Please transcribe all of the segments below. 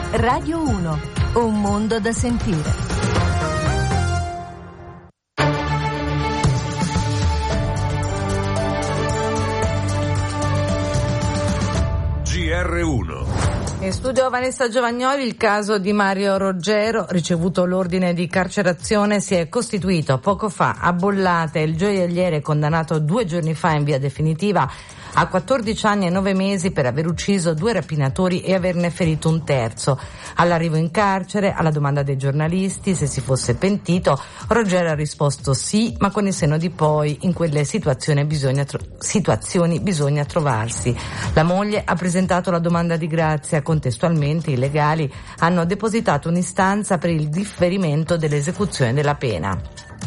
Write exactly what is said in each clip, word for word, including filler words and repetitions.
Radio uno, un mondo da sentire. G R uno. In studio Vanessa Giovagnoli. Il caso di Mario Roggero, ricevuto l'ordine di carcerazione, si è costituito poco fa a Bollate. Il gioielliere, condannato due giorni fa in via definitiva a quattordici anni e nove mesi per aver ucciso due rapinatori e averne ferito un terzo. All'arrivo in carcere, alla domanda dei giornalisti se si fosse pentito, Roggero ha risposto sì, ma con il senno di poi: in quelle situazioni bisogna, tro- situazioni bisogna trovarsi. La moglie ha presentato la domanda di grazia. Contestualmente i legali hanno depositato un'istanza per il differimento dell'esecuzione della pena.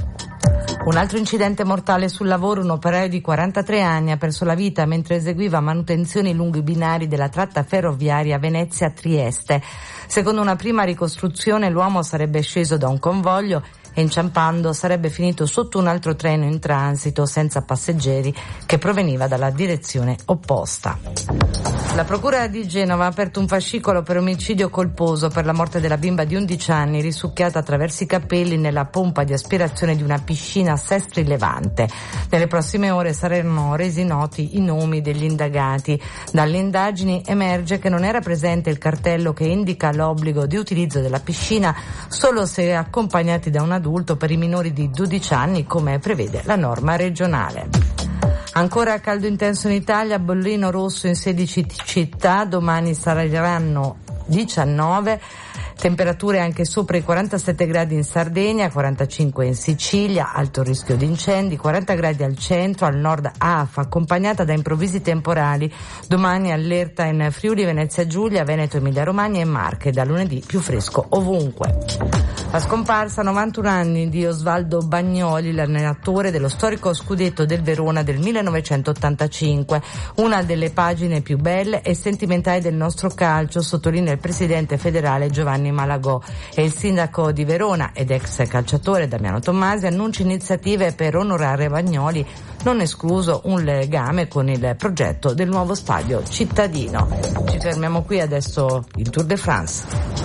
Un altro incidente mortale sul lavoro. Un operaio di quarantatré anni ha perso la vita mentre eseguiva manutenzioni lungo i binari della tratta ferroviaria Venezia-Trieste. Secondo una prima ricostruzione, l'uomo sarebbe sceso da un convoglio e, inciampando, sarebbe finito sotto un altro treno in transito senza passeggeri che proveniva dalla direzione opposta. La procura di Genova ha aperto un fascicolo per omicidio colposo per la morte della bimba di undici anni risucchiata attraverso i capelli nella pompa di aspirazione di una piscina a Sestri Levante. Nelle prossime ore saranno resi noti i nomi degli indagati. Dalle indagini emerge che non era presente il cartello che indica l'obbligo di utilizzo della piscina solo se accompagnati da un adulto per i minori di dodici anni, come prevede la norma regionale. Ancora caldo intenso in Italia, bollino rosso in sedici città, domani saranno diciannove, temperature anche sopra i quarantasette gradi in Sardegna, quarantacinque in Sicilia, alto rischio di incendi, quaranta gradi al centro, al nord afa, accompagnata da improvvisi temporali. Domani allerta in Friuli, Venezia Giulia, Veneto, Emilia Romagna e Marche, da lunedì più fresco ovunque. La scomparsa a novantuno anni di Osvaldo Bagnoli, l'allenatore dello storico scudetto del Verona del millenovecentottantacinque, una delle pagine più belle e sentimentali del nostro calcio, sottolinea il presidente federale Giovanni Malagò, e il sindaco di Verona ed ex calciatore Damiano Tommasi annuncia iniziative per onorare Bagnoli, non escluso un legame con il progetto del nuovo stadio cittadino. Ci fermiamo qui, adesso il Tour de France.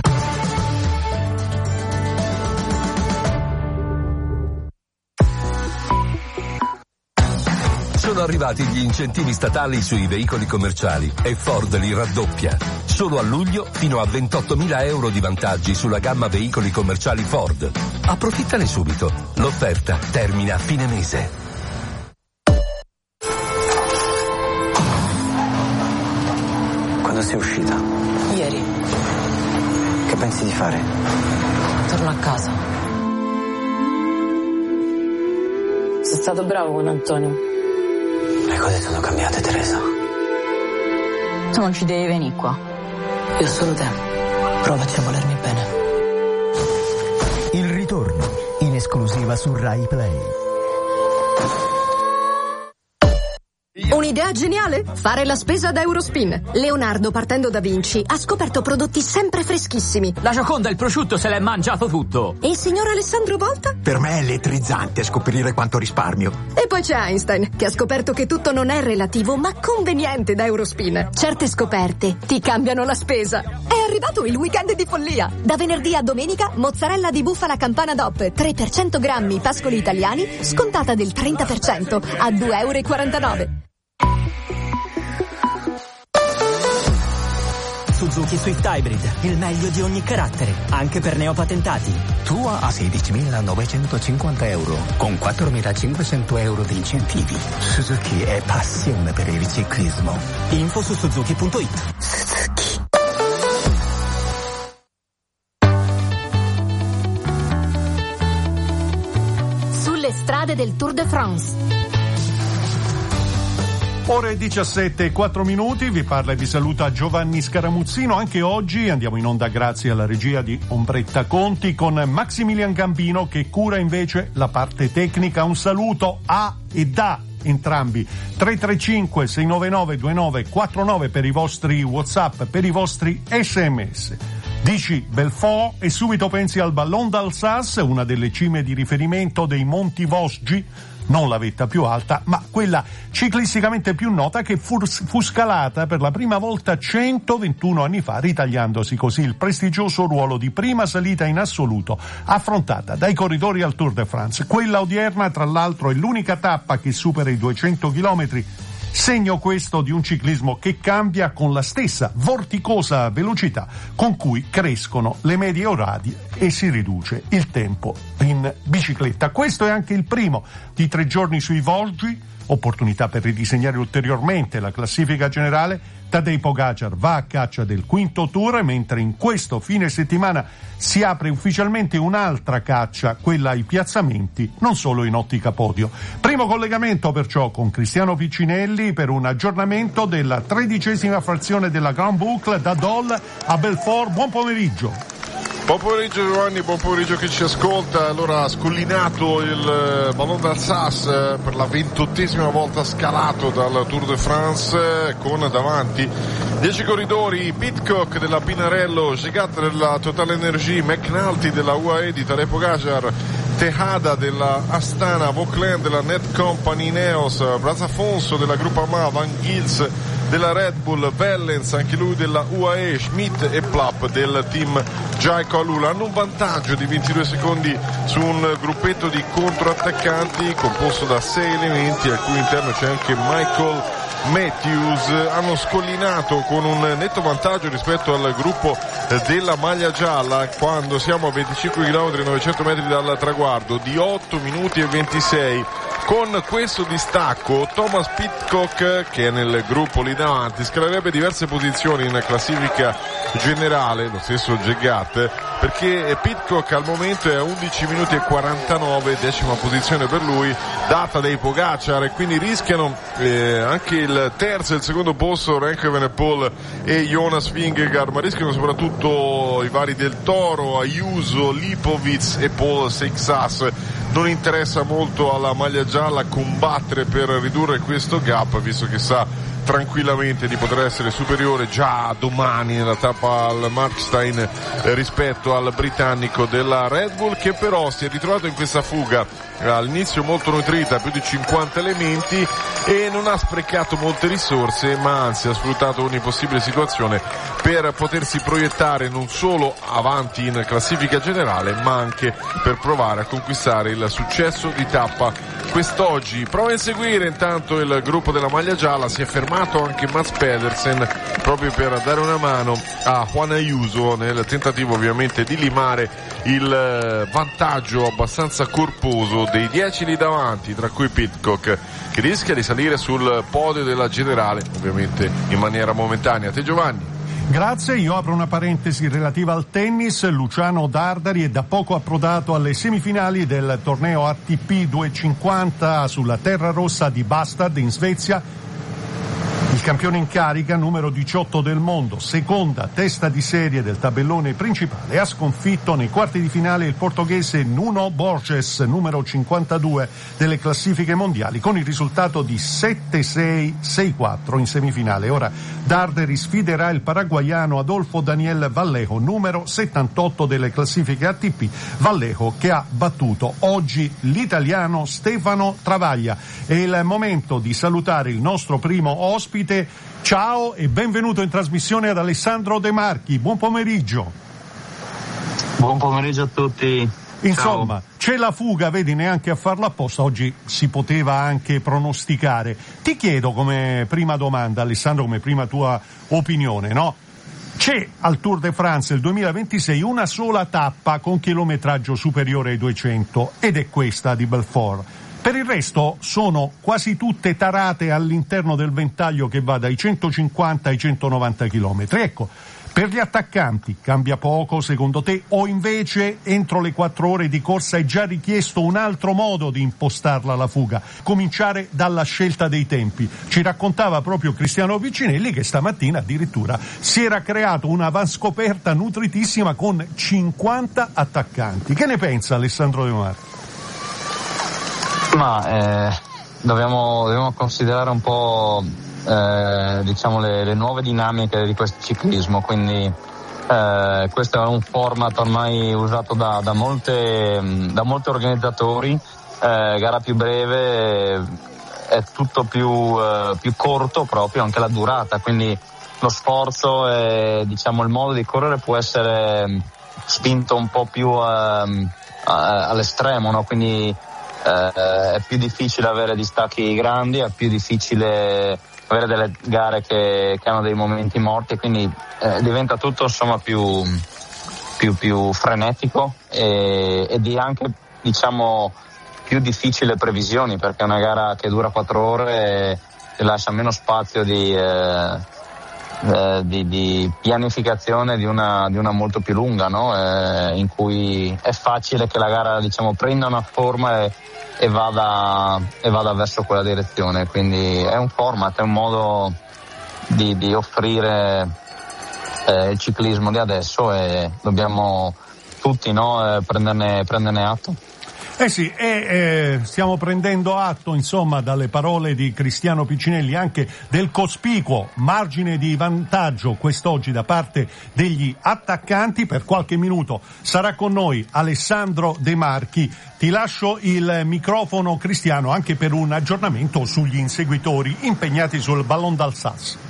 Sono arrivati gli incentivi statali sui veicoli commerciali e Ford li raddoppia. Solo a luglio fino a ventottomila euro di vantaggi sulla gamma veicoli commerciali Ford. Approfittane subito. L'offerta termina a fine mese. Quando sei uscita? Ieri. Che pensi di fare? Torno a casa. Sei stato bravo con Antonio. Le cose sono cambiate, Teresa. Tu non ci devi venire qua. Io ho solo te. Provaci a volermi bene. Il ritorno, in esclusiva su Rai Play. Un'idea geniale? Fare la spesa da Eurospin. Leonardo, partendo da Vinci, ha scoperto prodotti sempre freschissimi. La Gioconda, il prosciutto, se l'è mangiato tutto. E il signor Alessandro Volta? Per me è elettrizzante scoprire quanto risparmio. E poi c'è Einstein, che ha scoperto che tutto non è relativo, ma conveniente da Eurospin. Certe scoperte ti cambiano la spesa. È arrivato il weekend di follia. Da venerdì a domenica, mozzarella di bufala Campana D O P, tre per cento grammi, pascoli italiani, scontata del trenta per cento, a due virgola quarantanove euro. Suzuki Swift Hybrid, il meglio di ogni carattere, anche per neopatentati. Tua a sedicimilanovecentocinquanta euro, con quattromilacinquecento euro di incentivi. Suzuki è passione per il ciclismo. Info su suzuki punto it. Suzuki. Sulle strade del Tour de France. Ore diciassette e quattro minuti, vi parla e vi saluta Giovanni Scaramuzzino. Anche oggi andiamo in onda grazie alla regia di Ombretta Conti con Maximilian Gambino che cura invece la parte tecnica. Un saluto a e da entrambi. tre tre cinque sei nove nove due nove quattro nove per i vostri WhatsApp, per i vostri sms. Dici Belfort e subito pensi al Ballon d'Alsace, una delle cime di riferimento dei Monti Vosgi, non la vetta più alta, ma quella ciclisticamente più nota che fu, fu scalata per la prima volta centoventuno anni fa, ritagliandosi così il prestigioso ruolo di prima salita in assoluto affrontata dai corridori al Tour de France. Quella odierna, tra l'altro, è l'unica tappa che supera i duecento chilometri, segno questo di un ciclismo che cambia con la stessa vorticosa velocità con cui crescono le medie orarie e si riduce il tempo in bicicletta. Questo è anche il primo di tre giorni sui Vosgi, opportunità per ridisegnare ulteriormente la classifica generale. Tadej Pogačar va a caccia del quinto tour, mentre in questo fine settimana si apre ufficialmente un'altra caccia, quella ai piazzamenti, non solo in ottica podio. Primo collegamento perciò con Cristiano Piccinelli per un aggiornamento della tredicesima frazione della Grand Boucle da Dole a Belfort. Buon pomeriggio. Buon pomeriggio Giovanni, buon pomeriggio chi ci ascolta. Allora ha scollinato il Ballon d'Alsace per la ventottesima volta scalato dal Tour de France, con davanti dieci corridori: Pidcock della Pinarello, Gegat della Total Energy, McNulty della U A E di Tadej Pogačar, Tejada della Astana, Vauclain della Net Company Ineos, Brazafonso della Groupama, Van Gils della Red Bull, Wellens anche lui della U A E, Schmidt e Plapp del team Jayco Alula. Hanno un vantaggio di ventidue secondi su un gruppetto di controattaccanti composto da sei elementi, al cui interno c'è anche Michael Matthews. Hanno scollinato con un netto vantaggio rispetto al gruppo della maglia gialla, quando siamo a venticinque chilometri e novecento metri dal traguardo, di otto minuti e ventisei. Con questo distacco Thomas Pidcock, che è nel gruppo lì davanti, scalerebbe diverse posizioni in classifica generale, lo stesso Gegat, perché Pidcock al momento è a undici minuti e quarantanove, decima posizione per lui, data dai Pogačar, e quindi rischiano eh, anche il terzo e il secondo posto Remco Evenepoel e Jonas Vingegaard, ma rischiano soprattutto i vari Del Toro, Ayuso, Lipovic e Paul Seixas. Non interessa molto alla maglia gialla combattere per ridurre questo gap, visto che sa tranquillamente di poter essere superiore già domani nella tappa al Markstein eh, rispetto al britannico della Red Bull, che però si è ritrovato in questa fuga all'inizio molto nutrita, più di cinquanta elementi, e non ha sprecato molte risorse, ma anzi ha sfruttato ogni possibile situazione per potersi proiettare non solo avanti in classifica generale, ma anche per provare a conquistare il successo di tappa quest'oggi. Prova a inseguire intanto il gruppo della maglia gialla, si è fermato anche Mats Pedersen proprio per dare una mano a Juan Ayuso nel tentativo ovviamente di limare il vantaggio abbastanza corposo dei dieci lì davanti, tra cui Pidcock, che rischia di salire sul podio della generale, ovviamente in maniera momentanea. Te Giovanni. Grazie, io apro una parentesi relativa al tennis. Luciano Dardari è da poco approdato alle semifinali del torneo A T P duecentocinquanta sulla terra rossa di Bastad in Svezia. Il campione in carica, numero diciotto del mondo, seconda testa di serie del tabellone principale, ha sconfitto nei quarti di finale il portoghese Nuno Borges, numero cinquantadue delle classifiche mondiali, con il risultato di sette sei sei quattro in semifinale. Ora Darderi sfiderà il paraguaiano Adolfo Daniel Vallejo, numero settantotto delle classifiche A T P. Vallejo che ha battuto oggi l'italiano Stefano Travaglia. È il momento di salutare il nostro primo ospite. Ciao e benvenuto in trasmissione ad Alessandro De Marchi. Buon pomeriggio. Buon pomeriggio a tutti. Insomma, ciao. C'è la fuga, vedi, neanche a farla apposta. Oggi si poteva anche pronosticare. Ti chiedo come prima domanda, Alessandro, come prima tua opinione, no? C'è al Tour de France del duemilaventisei una sola tappa con chilometraggio superiore ai duecento, ed è questa di Belfort. Per il resto sono quasi tutte tarate all'interno del ventaglio che va dai centocinquanta ai centonovanta chilometri. Ecco, per gli attaccanti cambia poco secondo te, o invece entro le quattro ore di corsa è già richiesto un altro modo di impostarla la fuga, cominciare dalla scelta dei tempi? Ci raccontava proprio Cristiano Piccinelli che stamattina addirittura si era creato una avanscoperta nutritissima con cinquanta attaccanti. Che ne pensa Alessandro De Marchi? Ma eh, dobbiamo, dobbiamo considerare un po' eh, diciamo le, le nuove dinamiche di questo ciclismo, quindi eh, questo è un format ormai usato da, da molte da molti organizzatori, gara più breve è tutto più, eh, più corto, proprio anche la durata, quindi lo sforzo e diciamo il modo di correre può essere spinto un po' più eh, all'estremo, no? Quindi eh, è più difficile avere distacchi grandi, è più difficile avere delle gare che, che hanno dei momenti morti, quindi eh, diventa tutto insomma più, più, più frenetico e, ed è anche diciamo più difficile previsioni, perché è una gara che dura quattro ore e lascia meno spazio di, eh, eh, di, di pianificazione di una, di una molto più lunga, no? eh, in cui è facile che la gara diciamo prenda una forma e, e, vada, e vada verso quella direzione, quindi è un format, è un modo di, di offrire eh, il ciclismo di adesso e dobbiamo tutti no, eh, prenderne, prenderne atto. Eh sì, e eh, stiamo prendendo atto, insomma, dalle parole di Cristiano Piccinelli anche del cospicuo margine di vantaggio quest'oggi da parte degli attaccanti. Per qualche minuto sarà con noi Alessandro De Marchi. Ti lascio il microfono, Cristiano, anche per un aggiornamento sugli inseguitori impegnati sul Ballon d'Alsace.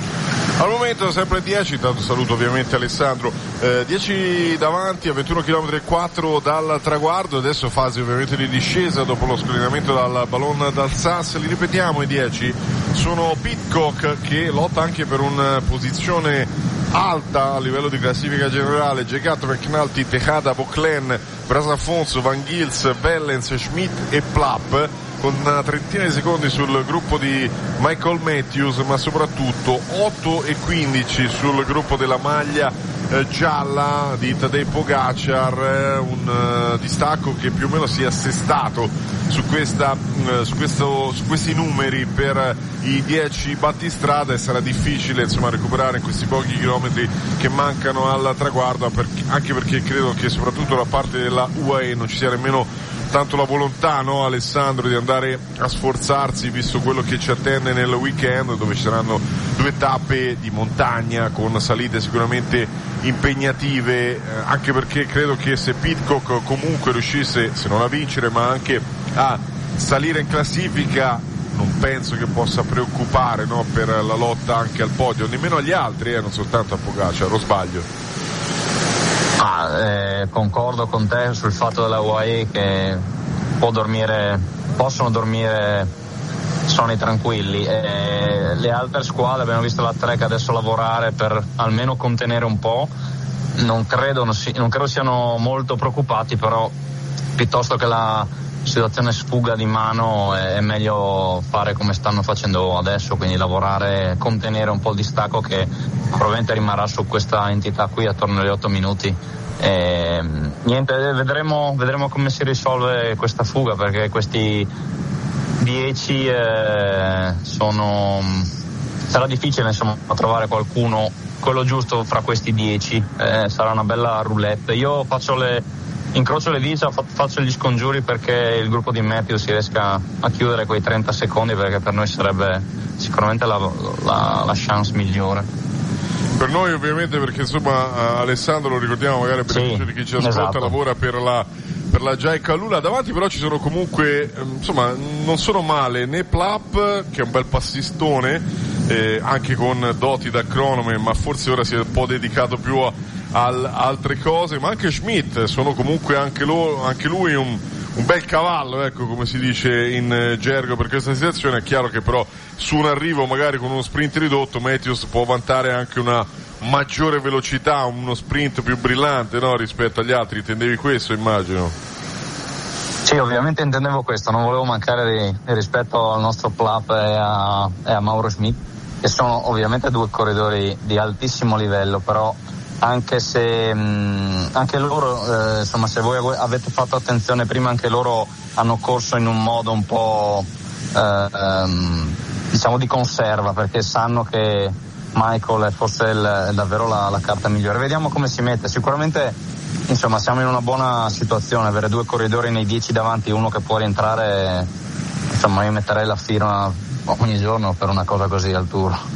Al momento sempre dieci, tanto saluto ovviamente Alessandro, eh, dieci davanti a ventuno chilometri e quattro dal traguardo, adesso fase ovviamente di discesa dopo lo scollinamento dal Ballon d'Alsace. Li ripetiamo i dieci, sono Pidcock che lotta anche per una posizione alta a livello di classifica generale, Gegato, McNulty, Tejada, Boclen, Brasafonso, Van Gils, Wellens, Schmidt e Plapp, con una trentina di secondi sul gruppo di Michael Matthews, ma soprattutto otto e quindici sul gruppo della maglia eh, gialla di Tadej Pogacar, eh, un uh, distacco che più o meno si è assestato su, questa, uh, su, questo, su questi numeri per i dieci battistrada, e sarà difficile insomma recuperare in questi pochi chilometri che mancano al traguardo, perché, anche perché credo che soprattutto da parte della U A E non ci sia nemmeno tanto la volontà, no, Alessandro, di andare a sforzarsi, visto quello che ci attende nel weekend, dove ci saranno due tappe di montagna con salite sicuramente impegnative, eh, anche perché credo che se Pidcock comunque riuscisse, se non a vincere ma anche a salire in classifica, non penso che possa preoccupare, no, per la lotta anche al podio, nemmeno agli altri, eh, non soltanto a Pogacar, o sbaglio? Ah, eh, concordo con te sul fatto della U A E che può dormire, possono dormire sonni tranquilli. Eh, le altre squadre, abbiamo visto la Trek adesso lavorare per almeno contenere un po', non credo, non, si, non credo siano molto preoccupati, però piuttosto che la situazione sfuga di mano è, è meglio fare come stanno facendo adesso, quindi lavorare, contenere un po' il distacco che probabilmente rimarrà su questa entità qui attorno agli otto minuti. E, niente, vedremo, vedremo come si risolve questa fuga, perché questi dieci eh, sono sarà difficile insomma trovare qualcuno, quello giusto fra questi dieci, eh, sarà una bella roulette. Io faccio le incrocio le dita, faccio gli scongiuri perché il gruppo di Matthews si riesca a chiudere quei trenta secondi, perché per noi sarebbe sicuramente la, la, la chance migliore. Per noi ovviamente, perché insomma Alessandro, lo ricordiamo magari per sì, di chi ci ascolta, esatto, lavora per la per la Jaika Lula. Davanti però ci sono comunque, insomma, non sono male né Plapp, che è un bel passistone, eh, anche con doti da cronoman, ma forse ora si è un po' dedicato più a, a altre cose, ma anche Schmidt, sono comunque anche, lo, anche lui un, un bel cavallo, ecco, come si dice in gergo per questa situazione. È chiaro che però su un arrivo magari con uno sprint ridotto Matthews può vantare anche una maggiore velocità, uno sprint più brillante, no, rispetto agli altri. Intendevi questo, immagino? Sì, ovviamente intendevo questo, non volevo mancare di, di rispetto al nostro Plapp e a, e a Mauro Schmidt, che sono ovviamente due corridori di altissimo livello, però anche se mh, anche loro, eh, insomma, se voi avete fatto attenzione prima, anche loro hanno corso in un modo un po' eh, ehm, diciamo di conserva, perché sanno che Michael è forse il, è davvero la, la carta migliore. Vediamo come si mette. Sicuramente, insomma, siamo in una buona situazione, avere due corridori nei dieci davanti, uno che può rientrare, insomma, io metterei la firma ogni giorno per una cosa così al Tour.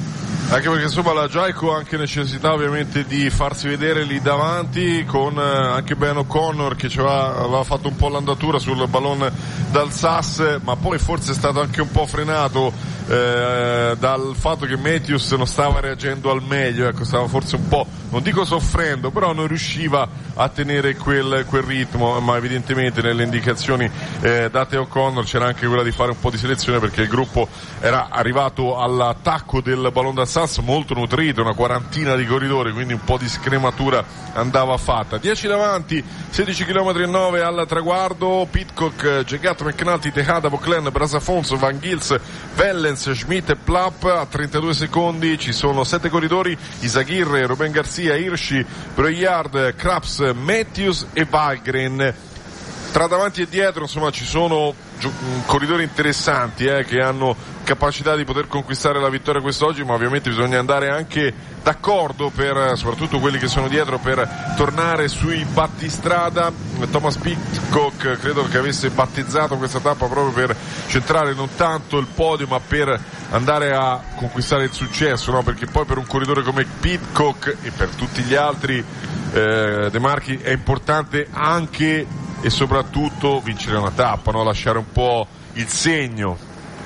Anche perché insomma la Jaico ha anche necessità ovviamente di farsi vedere lì davanti, con eh, anche Ben O'Connor che ci aveva, aveva fatto un po' l'andatura sul ballon d'Alsace, ma poi forse è stato anche un po' frenato eh, dal fatto che Matthews non stava reagendo al meglio, ecco, stava forse un po', non dico soffrendo, però non riusciva a tenere quel, quel ritmo, ma evidentemente nelle indicazioni eh, date a O'Connor c'era anche quella di fare un po' di selezione, perché il gruppo era arrivato all'attacco del ballon d'Alsace molto nutrito, una quarantina di corridori, quindi un po' di scrematura andava fatta. dieci davanti, sedici chilometri e nove al traguardo. Pidcock, Jegat, McNulty, Tejada, Vauclain, Brasafonso, Van Gils, Wellens, Schmidt e Plapp. A trentadue secondi ci sono sette corridori: Izagirre, Ruben Garcia, Hirschi, Breuillard, Krabs, Matthews e Valgren. Tra davanti e dietro insomma ci sono corridori interessanti eh, che hanno capacità di poter conquistare la vittoria quest'oggi, ma ovviamente bisogna andare anche d'accordo, per soprattutto quelli che sono dietro, per tornare sui battistrada. Thomas Pidcock credo che avesse battezzato questa tappa proprio per centrare non tanto il podio ma per andare a conquistare il successo, no? Perché poi per un corridore come Pidcock e per tutti gli altri eh, De Marchi è importante anche e soprattutto vincere una tappa, no? Lasciare un po' il segno.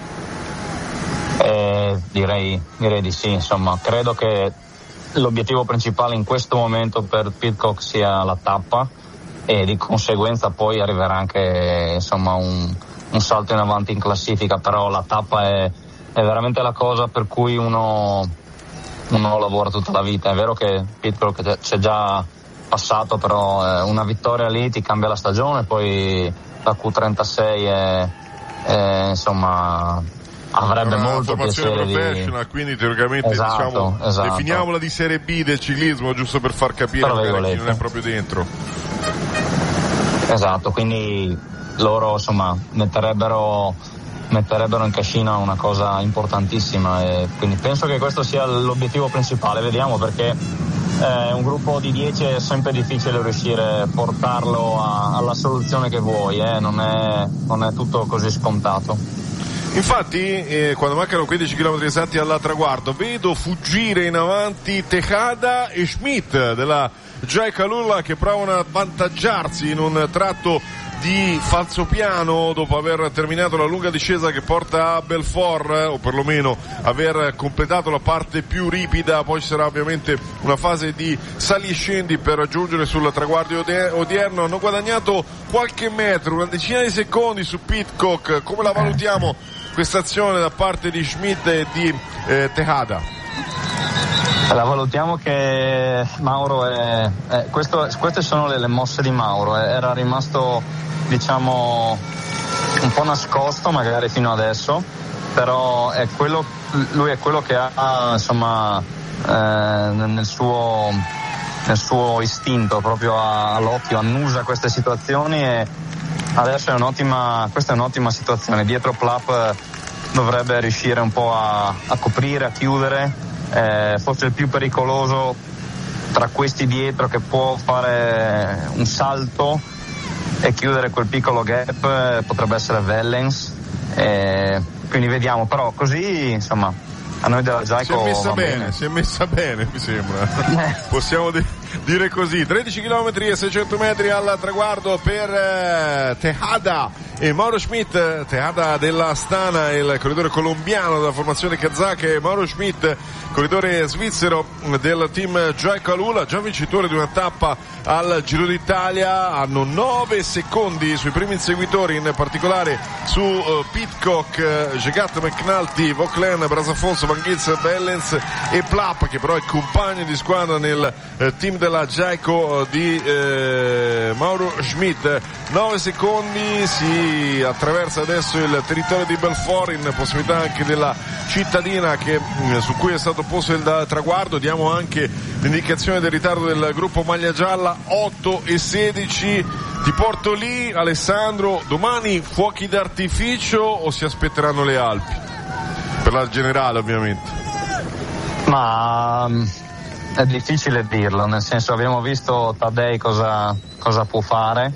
Eh, direi, direi di sì, insomma, credo che l'obiettivo principale in questo momento per Pidcock sia la tappa, e di conseguenza poi arriverà anche insomma un, un salto in avanti in classifica, però la tappa è, è veramente la cosa per cui uno, uno lavora tutta la vita. È vero che Pidcock c'è già passato, però eh, una vittoria lì ti cambia la stagione, poi la Q trentasei è, è insomma avrebbe una molto formazione piacere professional, di... quindi teoricamente esatto, diciamo esatto. definiamola di serie B del ciclismo, giusto per far capire magari chi non è proprio dentro. Esatto, quindi loro insomma metterebbero metterebbero in cascina una cosa importantissima, e quindi penso che questo sia l'obiettivo principale. Vediamo, perché eh, un gruppo di dieci è sempre difficile riuscire a portarlo a, alla soluzione che vuoi, eh? non, è, non è tutto così scontato. Infatti eh, quando mancano quindici chilometri esatti al traguardo vedo fuggire in avanti Tejada e Schmidt della Jaico Alula, che provano a avvantaggiarsi in un tratto di falsopiano dopo aver terminato la lunga discesa che porta a Belfort, eh, o perlomeno aver completato la parte più ripida. Poi ci sarà ovviamente una fase di sali e scendi per raggiungere sul traguardo odierno. Hanno guadagnato qualche metro, una decina di secondi su Pidcock. Come la valutiamo questa azione da parte di Schmidt e di eh, Tejada? La valutiamo che Mauro è, è questo, queste sono le, le mosse di Mauro. Era rimasto diciamo un po' nascosto magari fino adesso, però è quello, lui è quello che ha insomma eh, nel suo nel suo istinto, proprio all'occhio, annusa queste situazioni, e adesso è un'ottima, questa è un'ottima situazione. Dietro Plapp dovrebbe riuscire un po' a, a coprire, a chiudere, eh, forse il più pericoloso tra questi dietro che può fare un salto e chiudere quel piccolo gap eh, potrebbe essere Wellens, eh, quindi vediamo, però così insomma a noi della Jaico si è messa bene, bene, si è messa bene mi sembra. Possiamo di- dire così. Tredici chilometri e seicento metri al traguardo per eh, Tejada e Mauro Schmidt. Tejada dell'Astana, il corridore colombiano della formazione kazaka, e Mauro Schmidt, corridore svizzero del team Jaico Alula, già vincitore di una tappa al Giro d'Italia. Hanno nove secondi sui primi inseguitori, in particolare su uh, Pidcock, uh, Jegat, McNulty, Vauclain, Brasafonso, Van Gils, Wellens e Plapp, che però è compagno di squadra nel uh, team della Jaico uh, di uh, Mauro Schmidt. nove secondi, si attraversa adesso il territorio di Belfort in prossimità anche della cittadina che, su cui è stato posto il traguardo. Diamo anche l'indicazione del ritardo del gruppo maglia gialla, otto e sedici. Ti porto lì, Alessandro. Domani fuochi d'artificio o si aspetteranno le Alpi? Per la generale ovviamente. Ma è difficile dirlo, nel senso, abbiamo visto Taddei cosa, cosa può fare.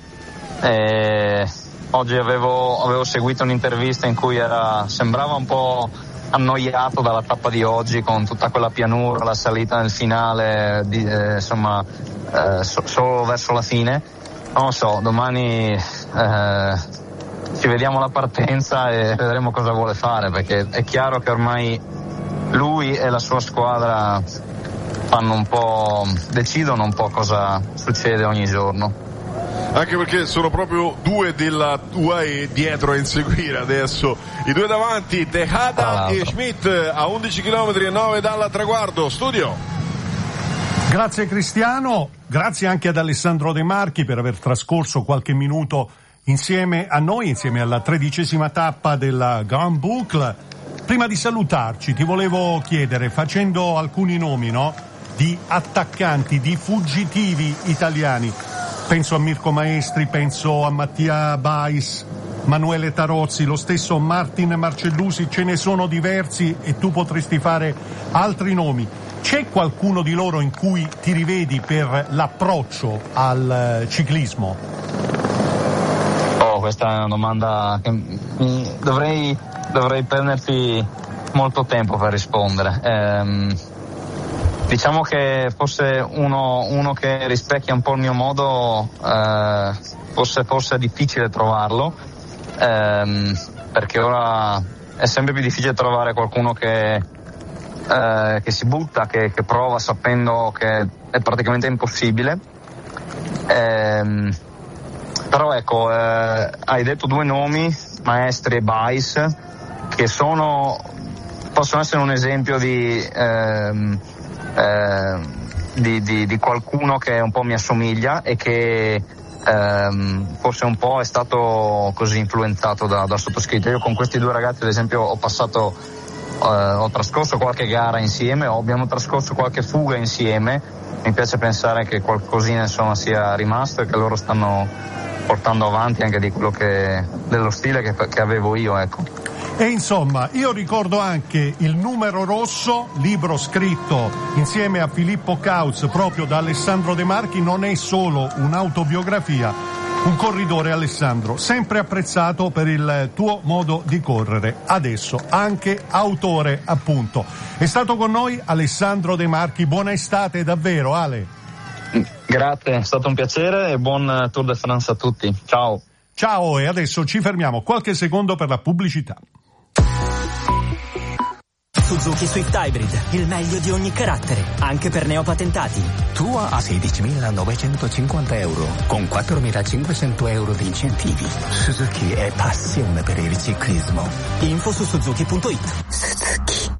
E oggi avevo, avevo seguito un'intervista in cui era, sembrava un po' annoiato dalla tappa di oggi con tutta quella pianura, la salita nel finale, di, eh, insomma eh, so, solo verso la fine. Non lo so, domani eh, ci vediamo alla partenza e vedremo cosa vuole fare, perché è chiaro che ormai lui e la sua squadra fanno un po', decidono un po' cosa succede ogni giorno. Anche perché sono proprio due della U A E dietro a inseguire adesso i due davanti, Tejada e Schmidt, a undici chilometri e nove dal traguardo. Studio. Grazie Cristiano, grazie anche ad Alessandro De Marchi per aver trascorso qualche minuto insieme a noi, insieme alla tredicesima tappa della Grand Boucle. Prima di salutarci ti volevo chiedere, facendo alcuni nomi, no, di attaccanti, di fuggitivi italiani, penso a Mirko Maestri, penso a Mattia Bais, Manuele Tarozzi, lo stesso Martin Marcellusi, ce ne sono diversi e tu potresti fare altri nomi. C'è qualcuno di loro in cui ti rivedi per l'approccio al ciclismo? Oh, questa è una domanda che mi dovrei, dovrei prenderti molto tempo per rispondere. Ehm, diciamo che forse uno, uno che rispecchia un po' il mio modo, eh, forse, forse è difficile trovarlo, ehm, perché ora è sempre più difficile trovare qualcuno che Eh, che si butta, che, che prova sapendo che è praticamente impossibile. Eh, però ecco, eh, hai detto due nomi, Maestri e Bais, che sono possono essere un esempio di, ehm, eh, di, di, di qualcuno che un po' mi assomiglia e che ehm, forse un po' è stato così influenzato da, da sottoscritto. Io con questi due ragazzi ad esempio ho passato Uh, ho trascorso qualche gara insieme, o abbiamo trascorso qualche fuga insieme. Mi piace pensare che qualcosina insomma sia rimasto e che loro stanno portando avanti anche di quello che dello stile che, che avevo io, ecco. E insomma, io ricordo anche Il numero rosso, libro scritto insieme a Filippo Kautz proprio da Alessandro De Marchi. Non è solo un'autobiografia. Un corridore, Alessandro, sempre apprezzato per il tuo modo di correre, adesso anche autore, appunto. È stato con noi Alessandro De Marchi, buona estate davvero, Ale. Grazie, è stato un piacere e buon Tour de France a tutti, ciao. Ciao, e adesso ci fermiamo qualche secondo per la pubblicità. Suzuki Swift Hybrid, il meglio di ogni carattere, anche per neopatentati. Tua a sedicimilanovecentocinquanta euro, con quattromilacinquecento euro di incentivi. Suzuki è passione per il ciclismo. Info su suzuki punto it. Suzuki.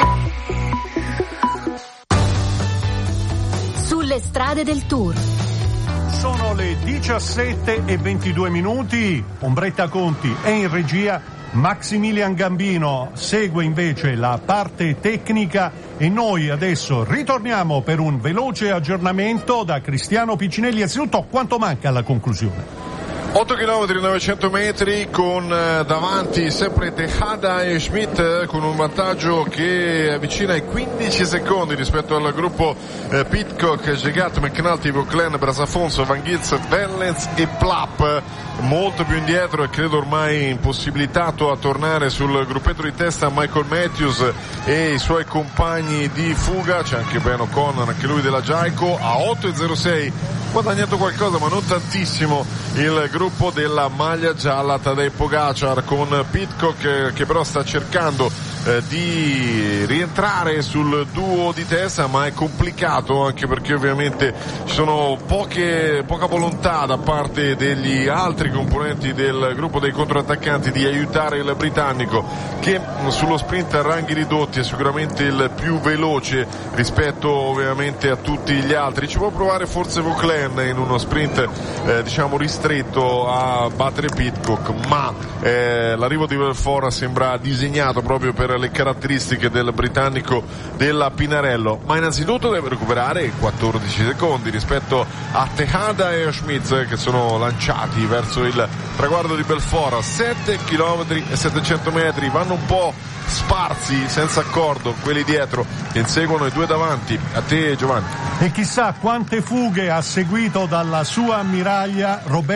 Sulle strade del Tour. Sono le diciassette e ventidue minuti, Ombretta Conti è in regia. Maximilian Gambino segue invece la parte tecnica e noi adesso ritorniamo per un veloce aggiornamento da Cristiano Piccinelli. Anzitutto, quanto manca alla conclusione? otto chilometri e novecento metri con eh, davanti sempre Tejada e Schmidt eh, con un vantaggio che avvicina ai quindici secondi rispetto al gruppo eh, Pidcock, Gegat, McNulty, Vauclain, Brasafonso, Van Gils, Vellens e Plapp. Molto più indietro e credo ormai impossibilitato a tornare sul gruppetto di testa Michael Matthews e i suoi compagni di fuga. C'è anche Ben O'Connor, anche lui della Jayco, a otto e zero sei guadagnato qualcosa ma non tantissimo il gruppo della maglia gialla Tadej Pogacar, con Pidcock che però sta cercando eh, di rientrare sul duo di testa, ma è complicato anche perché ovviamente ci sono poche, poca volontà da parte degli altri componenti del gruppo dei controattaccanti di aiutare il britannico, che sullo sprint a ranghi ridotti è sicuramente il più veloce rispetto ovviamente a tutti gli altri. Ci può provare forse Vauclain in uno sprint eh, diciamo ristretto a battere Pidcock, ma eh, l'arrivo di Belfort sembra disegnato proprio per le caratteristiche del britannico della Pinarello, ma innanzitutto deve recuperare quattordici secondi rispetto a Tejada e a Schmidt, che sono lanciati verso il traguardo di Belfort. Sette chilometri e settecento metri, vanno un po' sparsi, senza accordo, quelli dietro che inseguono i due davanti. A te, Giovanni. E chissà quante fughe ha seguito dalla sua ammiraglia Roberto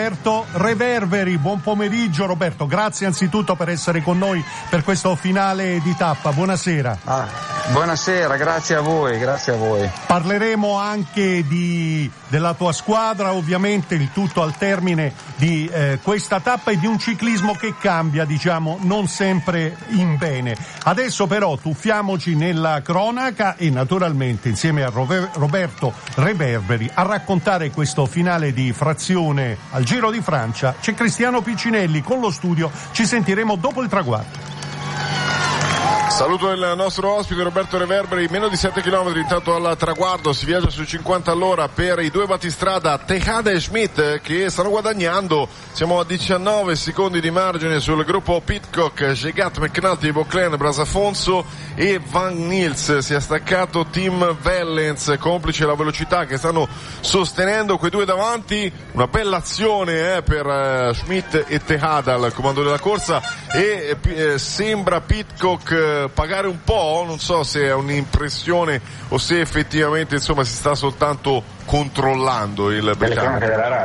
Reverberi. Buon pomeriggio Roberto, grazie anzitutto per essere con noi per questo finale di tappa. Buonasera. Ah, buonasera, grazie a voi, grazie a voi. Parleremo anche di della tua squadra, ovviamente il tutto al termine di eh, questa tappa e di un ciclismo che cambia, diciamo, non sempre in bene. Adesso però tuffiamoci nella cronaca e naturalmente insieme a Roberto Reverberi a raccontare questo finale di frazione al Giro di Francia c'è Cristiano Piccinelli con lo studio. Ci sentiremo dopo il traguardo. Saluto il nostro ospite Roberto Reverberi. Meno di sette chilometri intanto al traguardo, si viaggia sui cinquanta all'ora per i due battistrada Tejada e Schmidt che stanno guadagnando. Siamo a diciannove secondi di margine sul gruppo Pidcock, Gegat, McNulty, Vauclain, Brasafonso e Van Niels. Si è staccato Tim Wellens, complice la velocità che stanno sostenendo quei due davanti. Una bella azione eh, per eh, Schmidt e Tejada al comando della corsa e eh, sembra Pidcock eh, pagare un po', non so se è un'impressione o se effettivamente insomma si sta soltanto controllando il britannico.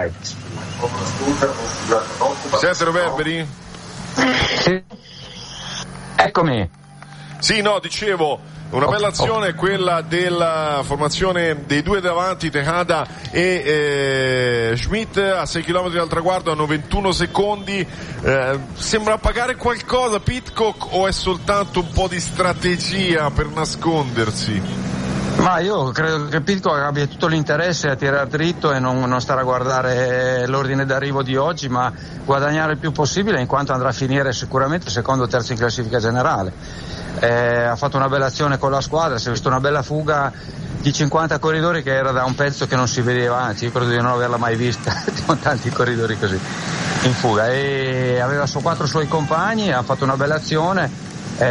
Siete Reverberi? Sì. Eccomi. Sì, no, dicevo, una bella azione è quella della formazione dei due davanti, Tejada e eh, Schmidt, a sei chilometri dal traguardo, hanno ventuno secondi. Eh, sembra pagare qualcosa Pidcock o è soltanto un po' di strategia per nascondersi? Ma io credo che Pidcock abbia tutto l'interesse a tirare dritto e non, non stare a guardare l'ordine d'arrivo di oggi, ma guadagnare il più possibile, in quanto andrà a finire sicuramente secondo o terzo in classifica generale. Eh, ha fatto una bella azione con la squadra, si è visto una bella fuga di cinquanta corridori che era da un pezzo che non si vedeva, anzi io credo di non averla mai vista con tanti corridori così in fuga, e aveva su quattro suoi compagni, ha fatto una bella azione.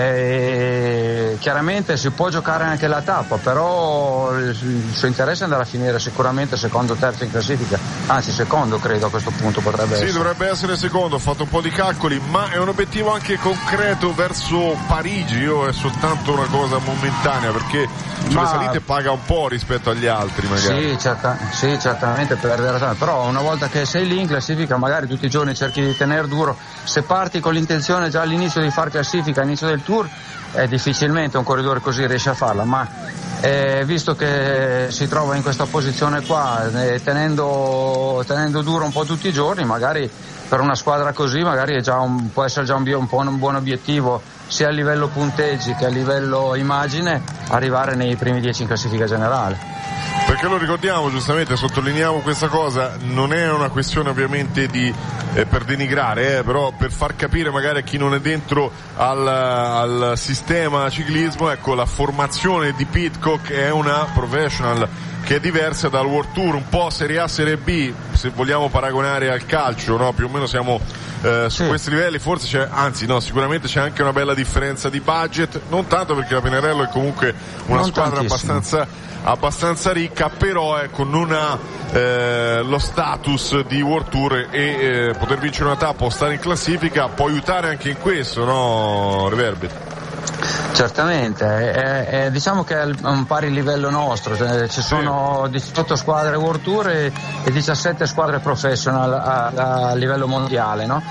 Eh, chiaramente si può giocare anche la tappa, però il, il suo interesse è andare a finire sicuramente secondo o terzo in classifica, anzi secondo credo a questo punto potrebbe sì, essere. Sì, dovrebbe essere secondo, ho fatto un po' di calcoli, ma è un obiettivo anche concreto verso Parigi o è soltanto una cosa momentanea, perché sulle ma... salite paga un po' rispetto agli altri magari. Sì, certa, sì certamente perdere tanto, però una volta che sei lì in classifica magari tutti i giorni cerchi di tenere duro. Se parti con l'intenzione già all'inizio di far classifica, all'inizio del Tour, eh, difficilmente un corridore così riesce a farla, ma eh, visto che si trova in questa posizione qua, eh, tenendo, tenendo duro un po' tutti i giorni, magari per una squadra così magari è già un, può essere già un, un, po' un buon obiettivo sia a livello punteggi che a livello immagine arrivare nei primi dieci in classifica generale. Perché lo ricordiamo, giustamente sottolineiamo questa cosa, non è una questione ovviamente di eh, per denigrare, eh, però per far capire magari a chi non è dentro al, al sistema ciclismo, ecco, la formazione di Pidcock è una professional che è diversa dal World Tour, un po' Serie A, Serie B, se vogliamo paragonare al calcio, no? Più o meno siamo eh, su sì. questi livelli, forse c'è, anzi no, sicuramente c'è anche una bella differenza di budget, non tanto perché la Pinarello è comunque una non squadra tantissimo. abbastanza abbastanza ricca, però ecco non ha eh, lo status di World Tour e eh, poter vincere una tappa o stare in classifica può aiutare anche in questo, no Reverberi? Certamente, è, è, diciamo che è un pari livello nostro, cioè, ci sono diciotto squadre World Tour e, e diciassette squadre professional a, a livello mondiale, no?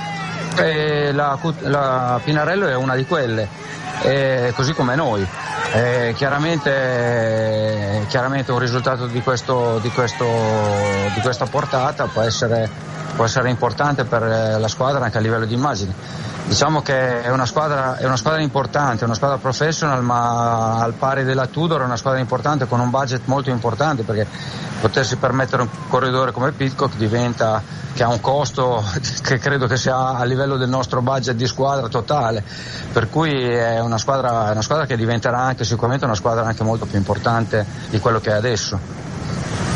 E la, la Pinarello è una di quelle, e così come noi. Eh, chiaramente, chiaramente un risultato di, questo, di, questo, di questa portata può essere, può essere importante per la squadra anche a livello di immagine. Diciamo che è una squadra, è una squadra importante, è una squadra professional, ma al pari della Tudor è una squadra importante con un budget molto importante, perché potersi permettere un corridore come Pidcock diventa, che ha un costo che credo che sia a livello del nostro budget di squadra totale, per cui è una squadra, è una squadra che diventerà anche sicuramente una squadra anche molto più importante di quello che è adesso.